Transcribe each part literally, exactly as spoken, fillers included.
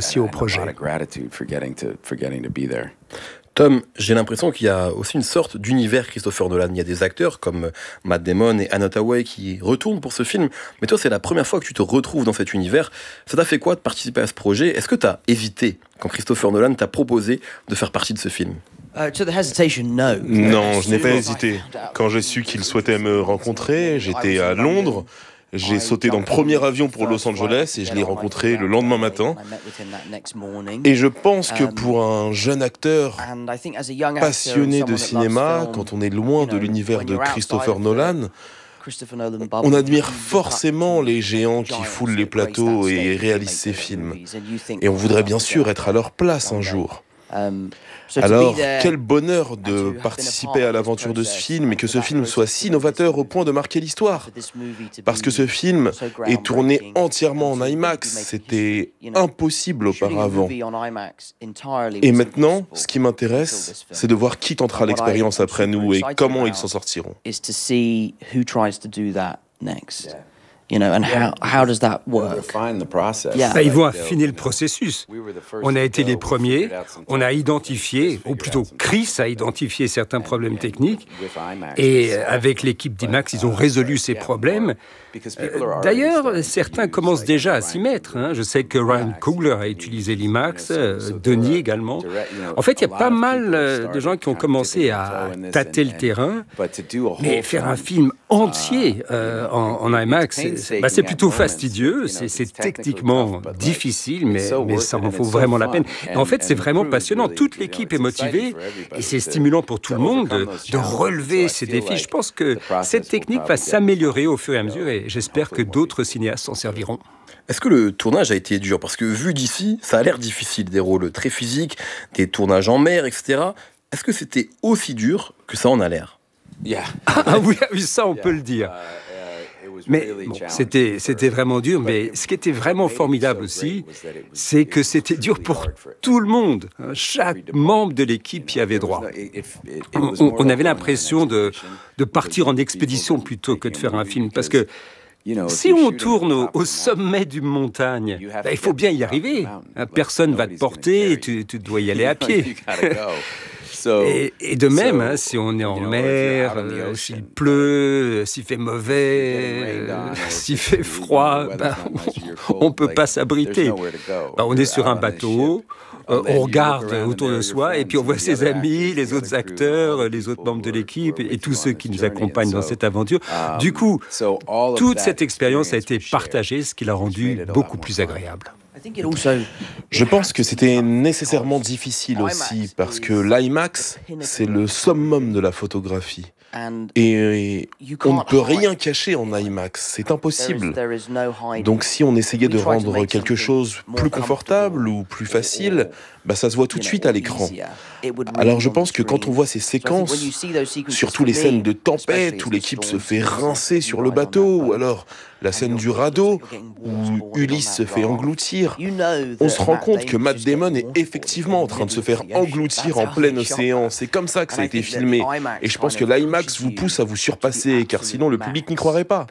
associé au projet. Tom, j'ai l'impression qu'il y a aussi une sorte d'univers Christopher Nolan. Il y a des acteurs comme Matt Damon et Anne Hathaway qui retournent pour ce film. Mais toi, c'est la première fois que tu te retrouves dans cet univers. Ça t'a fait quoi de participer à ce projet ? Est-ce que tu as hésité quand Christopher Nolan t'a proposé de faire partie de ce film ? Non, je n'ai pas hésité. Quand j'ai su qu'il souhaitait me rencontrer, j'étais à Londres. J'ai sauté dans le premier avion pour Los Angeles et je l'ai rencontré le lendemain matin. Et je pense que pour un jeune acteur passionné de cinéma, quand on est loin de l'univers de Christopher Nolan, on admire forcément les géants qui foulent les plateaux et réalisent ces films. Et on voudrait bien sûr être à leur place un jour. Alors, quel bonheur de participer à l'aventure de ce film et que ce film soit si novateur au point de marquer l'histoire. Parce que ce film est tourné entièrement en IMAX, c'était impossible auparavant. Et maintenant, ce qui m'intéresse, c'est de voir qui tentera l'expérience après nous et comment ils s'en sortiront. You know, and how, how does that work? Yeah. Bah, ils vont affiner le processus. On a été les premiers, on a identifié, ou plutôt Chris a identifié certains problèmes techniques, et avec l'équipe d'IMAX, ils ont résolu ces problèmes. Euh, d'ailleurs, certains commencent déjà à s'y mettre. Hein. Je sais que Ryan Coogler a utilisé l'IMAX, euh, Denis également. En fait, il y a pas mal euh, de gens qui ont commencé à tâter le terrain, mais faire un film entier euh, en, en IMAX, c'est, bah, c'est plutôt fastidieux, c'est, c'est techniquement difficile, mais, mais ça en vaut vraiment la peine. Et en fait, c'est vraiment passionnant. Toute l'équipe est motivée et c'est stimulant pour tout le monde de, de relever ces défis. Je pense que cette technique va s'améliorer au fur et à mesure et j'espère que d'autres cinéastes s'en serviront. Est-ce que le tournage a été dur ? Parce que vu d'ici, ça a l'air difficile, des rôles très physiques, des tournages en mer, et cetera. Est-ce que c'était aussi dur que ça en a l'air ? Ah oui, oui, ça on peut le dire. Mais bon, c'était, c'était vraiment dur, mais ce qui était vraiment formidable aussi, c'est que c'était dur pour tout le monde. Chaque membre de l'équipe y avait droit. On, on avait l'impression de, de partir en expédition plutôt que de faire un film, parce que si on tourne au, au sommet d'une montagne, ben, il faut bien y arriver. Personne ne va te porter et tu, tu dois y aller à pied. Et, et de même, hein, si on est en mer, euh, s'il pleut, s'il fait mauvais, euh, s'il fait froid, ben, on ne peut pas s'abriter. Ben, on est sur un bateau, euh, on regarde autour de soi et puis on voit ses amis, les autres acteurs, les autres membres de l'équipe et, et tous ceux qui nous accompagnent dans cette aventure. Du coup, toute cette expérience a été partagée, ce qui l'a rendue beaucoup plus agréable. Je pense que c'était nécessairement difficile aussi, parce que l'IMAX, c'est le summum de la photographie. Et on ne peut rien cacher en IMAX, c'est impossible. Donc si on essayait de rendre quelque chose plus confortable ou plus facile, bah ça se voit tout de suite à l'écran. Alors je pense que quand on voit ces séquences, surtout les scènes de tempête où l'équipe se fait rincer sur le bateau, ou alors la scène du radeau où Ulysse se fait engloutir, on se rend compte que Matt Damon est effectivement en train de se faire engloutir en plein océan. C'est comme ça que ça a été filmé. Et je pense que l'IMAX vous pousse à vous surpasser, car sinon le public n'y croirait pas.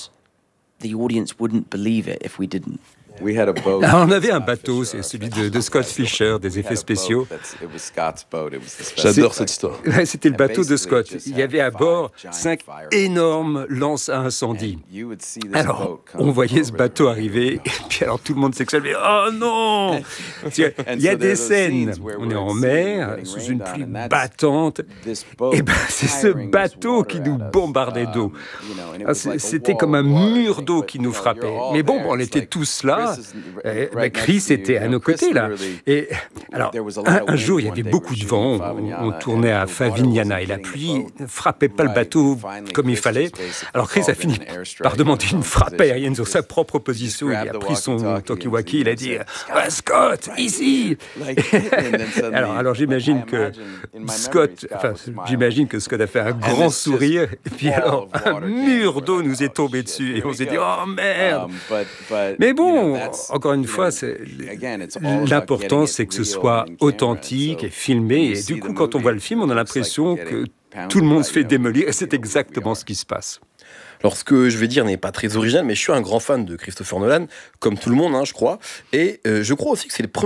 Ah, on avait un bateau, c'est celui de, de Scott Fisher, des effets spéciaux. J'adore cette histoire. C'était le bateau de Scott. Il y avait à bord cinq énormes lances à incendie. Alors, on voyait ce bateau arriver, et puis alors tout le monde s'exclamait « Oh non !» Il y a des scènes, on est en mer, sous une pluie battante, et ben c'est ce bateau qui nous bombardait d'eau. C'était comme un mur d'eau qui nous frappait. Mais bon, on était tous là. Et, ben Chris était à nos côtés là. Et alors un, un jour il y avait beaucoup de vent, on, on tournait à Favignana et la pluie ne frappait pas le bateau comme il fallait. Alors Chris a fini par demander une frappe aérienne sur sa propre position. Il a pris son talkie-walkie, il a dit ah, Scott, ici. alors, alors j'imagine que Scott, enfin j'imagine que Scott a fait un grand sourire et puis alors un mur d'eau nous est tombé dessus et on s'est dit oh merde. Mais bon. Encore une fois, c'est, l'important, c'est que ce soit authentique et filmé. Et du coup, quand on voit le film, on a l'impression que tout le monde se fait démolir. Et c'est exactement ce qui se passe. Alors, ce que je vais dire n'est pas très original, mais je suis un grand fan de Christopher Nolan, comme tout le monde, hein, je crois. Et euh, je crois aussi que c'est le premier